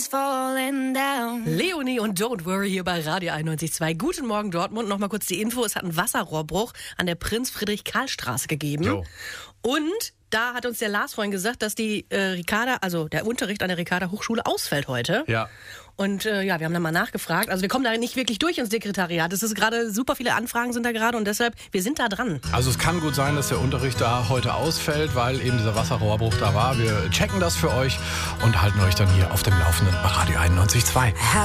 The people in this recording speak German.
is falling down. Leonie und Don't Worry hier bei Radio 91.2. Guten Morgen Dortmund. Nochmal kurz die Info. Es hat einen Wasserrohrbruch an der Prinz-Friedrich-Karl-Straße gegeben. Jo. Und da hat uns der Lars vorhin gesagt, dass die Ricarda, also der Unterricht an der Ricarda-Hochschule ausfällt heute. Ja. Und wir haben dann mal nachgefragt. Also wir kommen da nicht wirklich durch ins Sekretariat. Es ist gerade super viele Anfragen sind da gerade und deshalb, wir sind da dran. Also es kann gut sein, dass der Unterricht da heute ausfällt, weil eben dieser Wasserrohrbruch da war. Wir checken das für euch und halten euch dann hier auf dem Laufenden bei Radio 91.2.